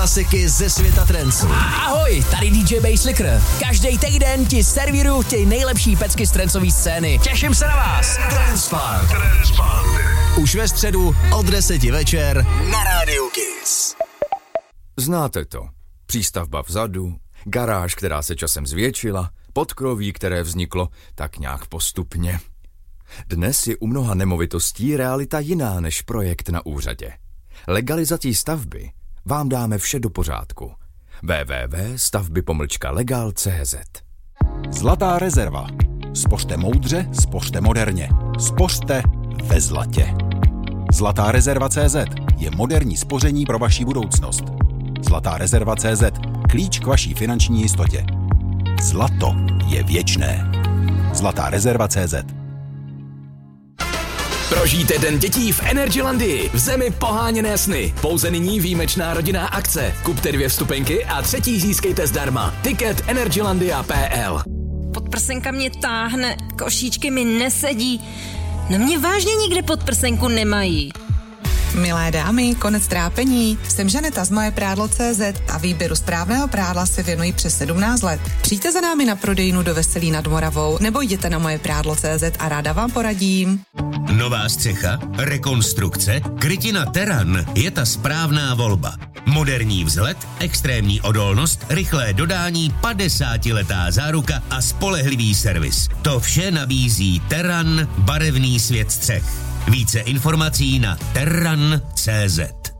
klasiky ze světa trancu. Ahoj, tady DJ Basslicker. Každý týden ti servíruju ty nejlepší pecky z trancové scény. Těším se na vás. Transpark. Už ve středu od 10 večer na Rádiu Kiss. Znáte to. Přístavba vzadu, garáž, která se časem zvětšila, podkroví, které vzniklo tak nějak postupně. Dnes je u mnoha nemovitostí realita jiná než projekt na úřadě. Legalizací stavby vám dáme vše do pořádku. www.stavby-legal.cz. Zlatá rezerva. Spořte moudře, spořte moderně. Spořte ve zlatě. Zlatá rezerva.cz je moderní spoření pro vaši budoucnost. Zlatá rezerva.cz. Klíč k vaší finanční jistotě. Zlato je věčné. Zlatá rezerva.cz. Prožijte Den dětí v Energylandii, v zemi poháněné sny. Pouze nyní výjimečná rodinná akce. Kupte 2 vstupenky a 3. získejte zdarma. Tiket energylandia.pl. Podprsenka mě táhne, košíčky mi nesedí. Na mě vážně nikde podprsenku nemají. Milé dámy, konec trápení. Jsem Žaneta z mojeprádlo.cz a výběru správného prádla se věnuji přes 17 let. Přijďte za námi na prodejnu do Veselí nad Moravou nebo jděte na mojeprádlo.cz a ráda vám poradím. Nová střecha, rekonstrukce, krytina Terran je ta správná volba. Moderní vzhled, extrémní odolnost, rychlé dodání, 50letá záruka a spolehlivý servis. To vše nabízí Terran, barevný svět střech. Více informací na terran.cz.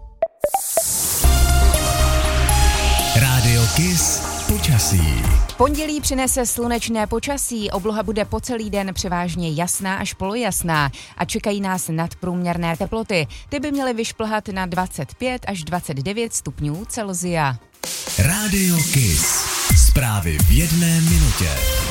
Rádio Kiss počasí. Pondělí přinese slunečné počasí, obloha bude po celý den převážně jasná až polojasná a čekají nás nadprůměrné teploty. Ty by měly vyšplhat na 25 až 29 stupňů Celsia. Rádio Kiss. Zprávy v 1 minutě.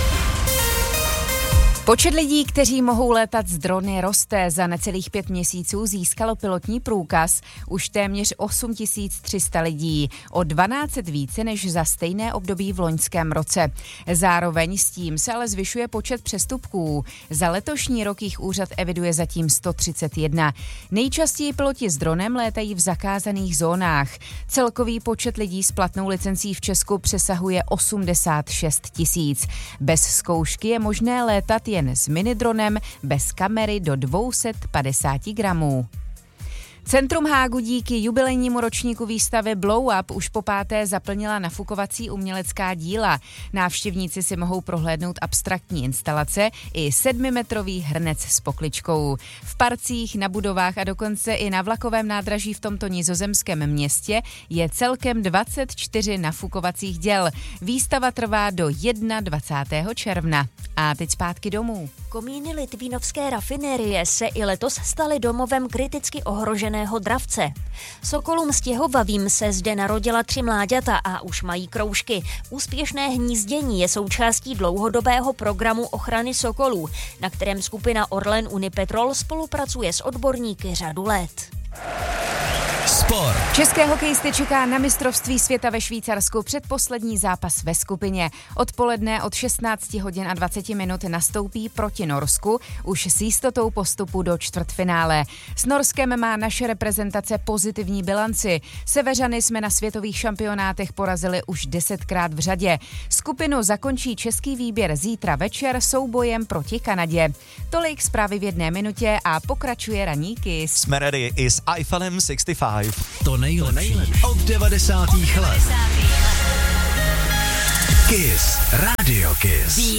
Počet lidí, kteří mohou létat z drony, roste. Za necelých 5 měsíců získalo pilotní průkaz už téměř 8300 lidí, o 12 více než za stejné období v loňském roce. Zároveň s tím se ale zvyšuje počet přestupků. Za letošní rok jich úřad eviduje zatím 131. Nejčastěji piloti s dronem létají v zakázaných zónách. Celkový počet lidí s platnou licencí v Česku přesahuje 86 000. Bez zkoušky je možné létat jen s minidronem bez kamery do 250 gramů. Centrum Hágu díky jubilejnímu ročníku výstavy Blow Up už po 5. zaplnila nafukovací umělecká díla. Návštěvníci si mohou prohlédnout abstraktní instalace i 7metrový hrnec s pokličkou. V parcích, na budovách a dokonce i na vlakovém nádraží v tomto nizozemském městě je celkem 24 nafukovacích děl. Výstava trvá do 21. června. A teď zpátky domů. Komíny Litvínovské rafinérie se i letos staly domovem kriticky ohroženého dravce. Sokolům stěhovavým se zde narodila 3 mláďata a už mají kroužky. Úspěšné hnízdění je součástí dlouhodobého programu ochrany sokolů, na kterém skupina Orlen Unipetrol spolupracuje s odborníky řadu let. Sport. České hokejisty čeká na mistrovství světa ve Švýcarsku předposlední zápas ve skupině. Odpoledne od 16 hodin a 20 minut nastoupí proti Norsku už s jistotou postupu do čtvrtfinále. S Norskem má naše reprezentace pozitivní bilanci. Seveřany jsme na světových šampionátech porazili už 10krát v řadě. Skupinu zakončí český výběr zítra večer soubojem proti Kanadě. Tolik zprávy v 1 minutě a pokračuje ranní Kiss. Jsme ready i s iPhonem 65. To nejlepší od 90. let. Kiss. Radio Kiss.